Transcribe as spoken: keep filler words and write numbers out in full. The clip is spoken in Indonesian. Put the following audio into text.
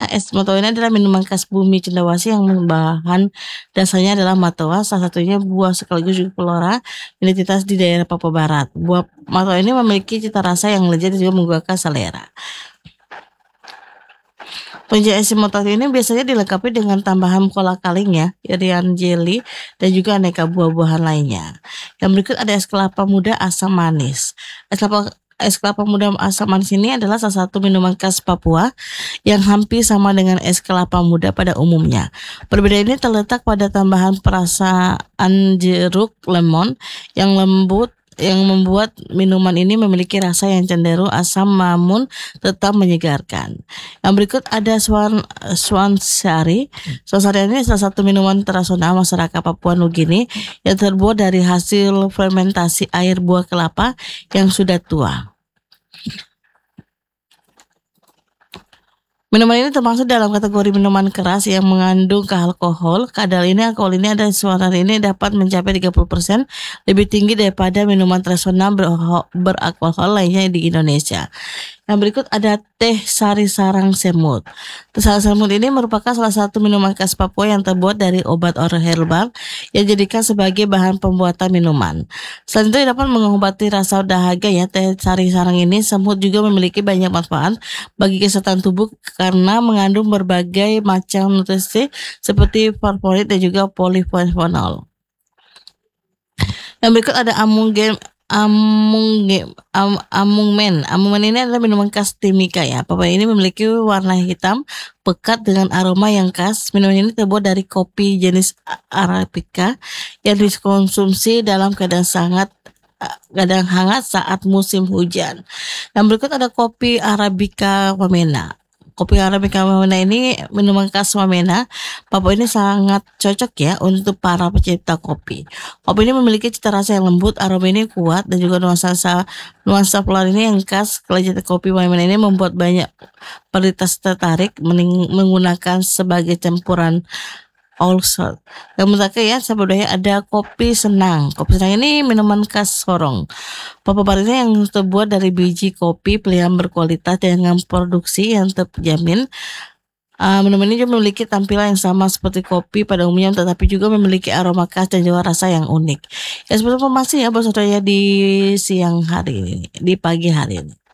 es matoa ini adalah minuman khas bumi Cendrawasih yang bahan dasarnya adalah matoa, salah satunya buah sekaligus juga flora identitas di daerah Papua Barat. Buah matoa ini memiliki cita rasa yang lezat dan juga menggugahkan selera. Penyajian es matoa ini biasanya dilengkapi dengan tambahan kola kaling ya, irian jelly, dan juga aneka buah-buahan lainnya. Yang berikut ada es kelapa muda asam manis. Es kelapa Es kelapa muda asam manis ini adalah salah satu minuman khas Papua yang hampir sama dengan es kelapa muda pada umumnya. Perbedaan ini terletak pada tambahan perasaan jeruk lemon yang lembut yang membuat minuman ini memiliki rasa yang cenderung asam namun tetap menyegarkan. Yang berikut ada Swan Swansari. Swansari ini salah satu minuman tradisional masyarakat Papua Nugini yang terbuat dari hasil fermentasi air buah kelapa yang sudah tua. Minuman ini termasuk dalam kategori minuman keras yang mengandung alkohol. Kadar ini alkohol ini ada suara ini dapat mencapai tiga puluh persen lebih tinggi daripada minuman tradisional ber- beralkohol lainnya di Indonesia. Yang berikut ada teh sari sarang semut. Teh sari semut ini merupakan salah satu minuman khas Papua yang terbuat dari obat orang herbal yang dijadikan sebagai bahan pembuatan minuman. Selain itu dapat mengobati rasa dahaga ya. Teh sari sarang ini semut juga memiliki banyak manfaat bagi kesehatan tubuh karena mengandung berbagai macam nutrisi seperti flavonoid dan juga polifenol. Yang berikut ada amunggen Amung am, amungmen. Amungmen ini adalah minuman khas Timika ya. Papaya ini memiliki warna hitam pekat dengan aroma yang khas. Minuman ini terbuat dari kopi jenis Arabica yang dikonsumsi dalam keadaan sangat keadaan hangat saat musim hujan. Yang berikut ada kopi Arabica Wamena. Kopi Arabica Wamena ini minuman khas Wamena. Papua ini sangat cocok ya untuk para pecinta kopi. Kopi ini memiliki cita rasa yang lembut, aroma ini kuat dan juga nuansa nuansa floral ini yang khas. Kelezatan kopi Wamena ini membuat banyak peritas tertarik menggunakan sebagai campuran also. Yang terakhir ya sebelumnya ada kopi senang. Kopi senang ini minuman khas Sorong. Papua Barat ini yang terbuat dari biji kopi pilihan berkualitas dengan produksi yang terjamin. Uh, minuman ini juga memiliki tampilan yang sama seperti kopi pada umumnya, tetapi juga memiliki aroma khas dan juga rasa yang unik. Ya seperti informasi ya bos saudara ya di siang hari ini, di pagi hari ini.